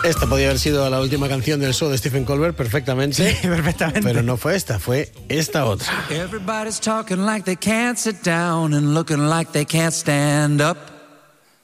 Esta podía haber sido la última canción del show de Stephen Colbert perfectamente. Sí, perfectamente. Pero no fue esta, fue esta otra. Everybody's talking like they can't sit down and looking like they can't stand up.